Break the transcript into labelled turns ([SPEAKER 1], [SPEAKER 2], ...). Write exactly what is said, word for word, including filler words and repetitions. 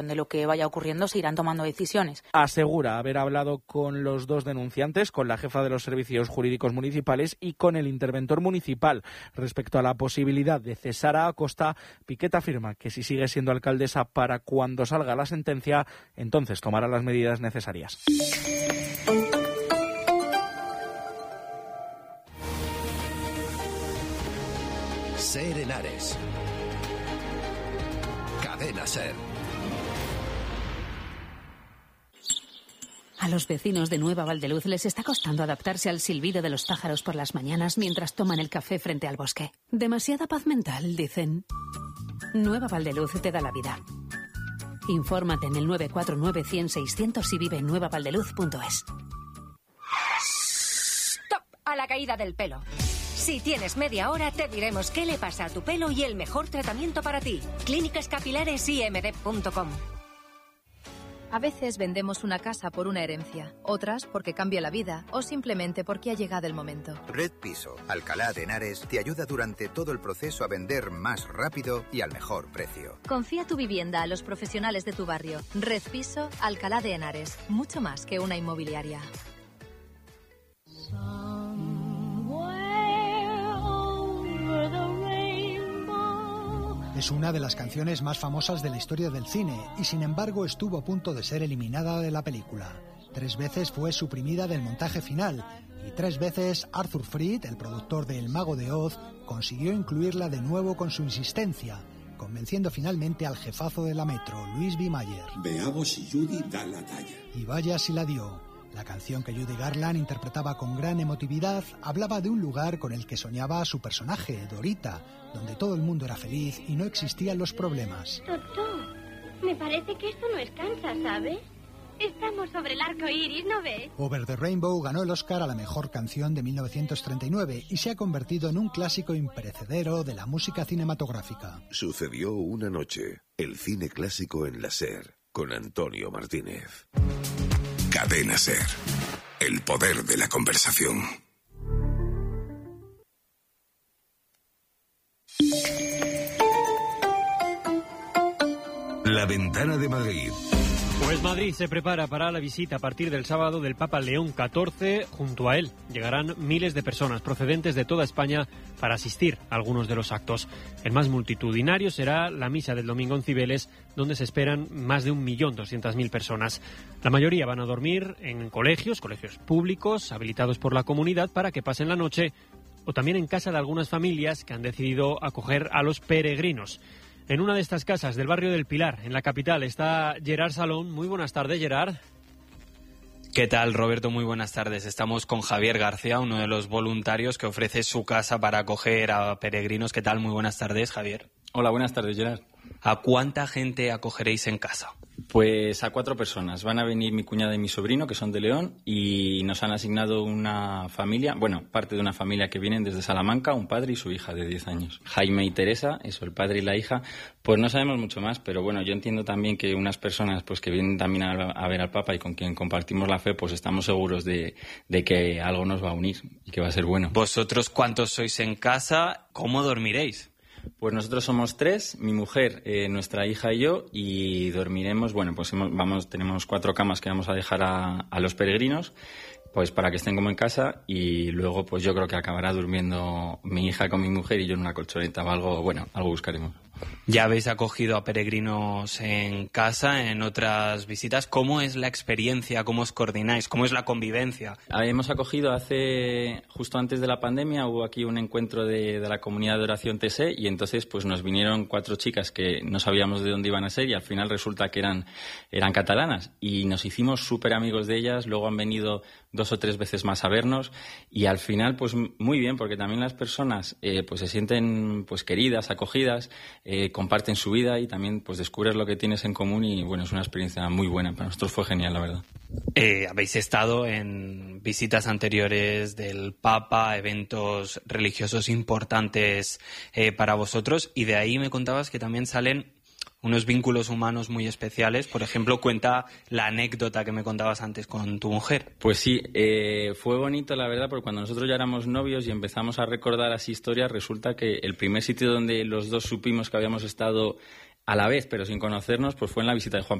[SPEAKER 1] de lo que vaya ocurriendo se irán tomando decisiones.
[SPEAKER 2] Asegura haber hablado con los dos denunciantes, con la jefa de los servicios jurídicos municipales y con el interventor municipal. Respecto a la posibilidad de cesar a Acosta, Piquet afirma que si sigue siendo alcaldesa para cuando salga la sentencia, entonces tomará las medidas necesarias.
[SPEAKER 3] Ser Henares. Cadena Ser.
[SPEAKER 4] A los vecinos de Nueva Valdeluz les está costando adaptarse al silbido de los pájaros por las mañanas mientras toman el café frente al bosque. Demasiada paz mental, dicen. Nueva Valdeluz te da la vida. Infórmate en el nueve cuatro nueve, cien, seiscientos y vive en nueva valdeluz punto es.
[SPEAKER 5] ¡Stop! A la caída del pelo. Si tienes media hora, te diremos qué le pasa a tu pelo y el mejor tratamiento para ti. Clínicas Capilares I M D punto com.
[SPEAKER 6] A veces vendemos una casa por una herencia, otras porque cambia la vida o simplemente porque ha llegado el momento.
[SPEAKER 7] Red Piso, Alcalá de Henares, te ayuda durante todo el proceso a vender más rápido y al mejor precio.
[SPEAKER 6] Confía tu vivienda a los profesionales de tu barrio. Red Piso, Alcalá de Henares, mucho más que una inmobiliaria.
[SPEAKER 8] Es una de las canciones más famosas de la historia del cine y sin embargo estuvo a punto de ser eliminada de la película. Tres veces fue suprimida del montaje final y tres veces Arthur Freed, el productor de El Mago de Oz, consiguió incluirla de nuevo con su insistencia, convenciendo finalmente al jefazo de la Metro, Louis B. Mayer.
[SPEAKER 9] Veamos si Judy da la talla.
[SPEAKER 8] Y vaya si la dio. La canción que Judy Garland interpretaba con gran emotividad hablaba de un lugar con el que soñaba su personaje, Dorita, donde todo el mundo era feliz y no existían los problemas.
[SPEAKER 10] Doctor, me parece que esto no es Kansas, ¿sabes? Estamos sobre el arco iris, ¿no ves?
[SPEAKER 8] Over the Rainbow ganó el Oscar a la mejor canción de mil novecientos treinta y nueve y se ha convertido en un clásico imperecedero de la música cinematográfica.
[SPEAKER 9] Sucedió una noche, el cine clásico en la SER, con Antonio Martínez. Cadena Ser, el poder de la conversación. La Ventana de Madrid.
[SPEAKER 11] Pues Madrid se prepara para la visita a partir del sábado del Papa León catorce. Junto a él llegarán miles de personas procedentes de toda España para asistir a algunos de los actos. El más multitudinario será la misa del domingo en Cibeles, donde se esperan más de un millón doscientas mil personas. La mayoría van a dormir en colegios, colegios públicos, habilitados por la comunidad para que pasen la noche, o también en casa de algunas familias que han decidido acoger a los peregrinos. En una de estas casas del barrio del Pilar, en la capital, está Gerard Salón. Muy buenas tardes, Gerard.
[SPEAKER 12] ¿Qué tal, Roberto? Muy buenas tardes. Estamos con Javier García, uno de los voluntarios que ofrece su casa para acoger a peregrinos. ¿Qué tal? Muy buenas tardes, Javier.
[SPEAKER 13] Hola, buenas tardes, Gerard.
[SPEAKER 12] ¿A cuánta gente acogeréis en casa?
[SPEAKER 13] Pues a cuatro personas. Van a venir mi cuñada y mi sobrino, que son de León, y nos han asignado una familia, bueno, parte de una familia que vienen desde Salamanca, un padre y su hija de diez años. Jaime y Teresa, eso, el padre y la hija. Pues no sabemos mucho más, pero bueno, yo entiendo también que unas personas pues que vienen también a, a ver al Papa y con quien compartimos la fe, pues estamos seguros de, de que algo nos va a unir y que va a ser bueno.
[SPEAKER 12] ¿Vosotros cuántos sois en casa? ¿Cómo dormiréis?
[SPEAKER 13] Pues nosotros somos tres, mi mujer, eh, nuestra hija y yo, y dormiremos, bueno, pues hemos, vamos, tenemos cuatro camas que vamos a dejar a, a los peregrinos, pues para que estén como en casa, y luego pues yo creo que acabará durmiendo mi hija con mi mujer y yo en una colchoneta o algo, bueno, algo buscaremos.
[SPEAKER 12] Ya habéis acogido a peregrinos en casa, en otras visitas. ¿Cómo es la experiencia? ¿Cómo os coordináis? ¿Cómo es la convivencia?
[SPEAKER 13] Hemos acogido hace, justo antes de la pandemia, hubo aquí un encuentro de, de la comunidad de oración T S E y entonces pues nos vinieron cuatro chicas que no sabíamos de dónde iban a ser y al final resulta que eran, eran catalanas y nos hicimos súper amigos de ellas. Luego han venido dos o tres veces más a vernos y al final pues muy bien, porque también las personas eh, pues se sienten pues queridas, acogidas, eh, comparten su vida y también pues descubres lo que tienes en común y bueno, es una experiencia muy buena. Para nosotros fue genial, la verdad.
[SPEAKER 12] Eh, habéis estado en visitas anteriores del Papa, eventos religiosos importantes eh, para vosotros y de ahí me contabas que también salen unos vínculos humanos muy especiales. Por ejemplo, cuenta la anécdota que me contabas antes con tu mujer.
[SPEAKER 13] Pues sí, eh, fue bonito, la verdad, porque cuando nosotros ya éramos novios y empezamos a recordar así historias, resulta que el primer sitio donde los dos supimos que habíamos estado a la vez, pero sin conocernos, pues fue en la visita de Juan